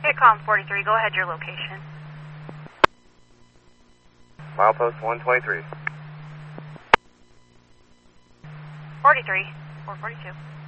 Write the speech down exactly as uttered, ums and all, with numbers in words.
Aircom forty-three, go ahead, your location. Milepost one twenty-three. forty-three, four forty-two.